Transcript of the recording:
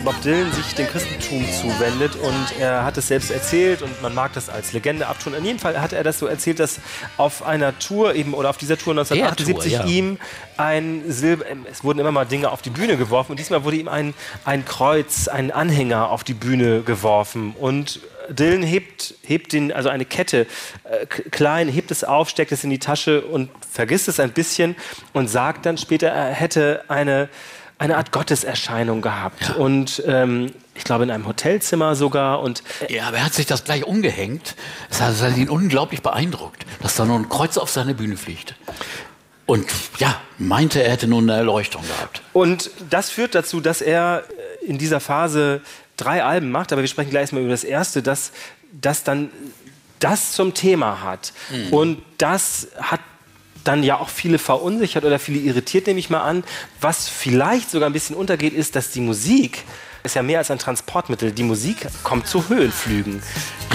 Bob Dylan sich dem Christentum zuwendet und er hat es selbst erzählt und man mag das als Legende abtun. In jedem Fall hat er das so erzählt, dass auf einer Tour eben oder auf dieser Tour 1978 ihm es wurden immer mal Dinge auf die Bühne geworfen und diesmal wurde ihm ein Kreuz, ein Anhänger auf die Bühne geworfen und Dylan hebt also eine Kette klein, hebt es auf, steckt es in die Tasche und vergisst es ein bisschen und sagt dann später, er hätte eine Art Gotteserscheinung gehabt. Ja. Und ich glaube in einem Hotelzimmer sogar. Und ja, aber er hat sich das gleich umgehängt. Das hat ihn unglaublich beeindruckt, dass da nur ein Kreuz auf seine Bühne fliegt. Und ja, meinte, er hätte nun eine Erleuchtung gehabt. Und das führt dazu, dass er in dieser Phase 3 Alben macht, aber wir sprechen gleich mal über das erste, das dann das zum Thema hat. Mhm. Und das hat dann ja auch viele verunsichert oder viele irritiert, nehme ich mal an. Was vielleicht sogar ein bisschen untergeht, ist, dass die Musik ist ja mehr als ein Transportmittel. Die Musik kommt zu Höhenflügen.